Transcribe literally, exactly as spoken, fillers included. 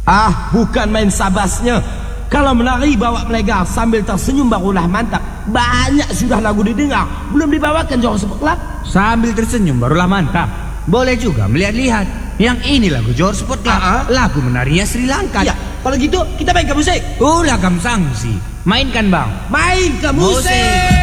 Ah, bukan main sabasnya. Kalau menari bawa melegar sambil tersenyum barulah mantap. Banyak sudah lagu didengar, belum dibawakan Johor Sport Club. Sambil tersenyum barulah mantap. Boleh juga melihat-lihat. Yang ini lagu Johor Sport Club. Uh-huh. Lagu menarinya Sri Lanka. Ya, kalau gitu kita main ke musik. Oh, lagam sangsi. Mainkan bang. Main ke musik. musik.